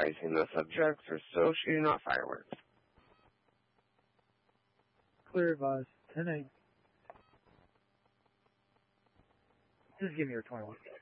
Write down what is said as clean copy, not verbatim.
advising the subjects are still shooting off fireworks. Clear advised. 10-8. Just give me your 21.